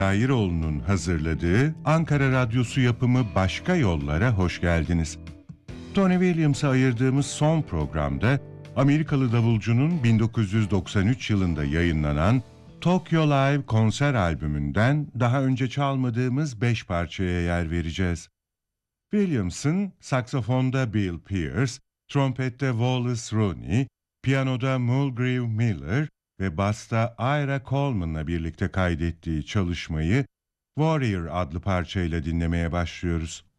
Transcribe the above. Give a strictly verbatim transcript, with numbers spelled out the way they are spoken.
Airoğlu'nun hazırladığı Ankara Radyosu yapımı Başka Yollara hoş geldiniz. Tony Williams'a ayırdığımız son programda Amerikalı davulcunun bin dokuz yüz doksan üç yılında yayınlanan Tokyo Live konser albümünden daha önce çalmadığımız beş parçaya yer vereceğiz. Williams'ın saksafonda Bill Pierce, trompette Wallace Rooney, piyanoda Mulgrave Miller ve basta Ira Coleman'la birlikte kaydettiği çalışmayı Warrior adlı parçayla dinlemeye başlıyoruz.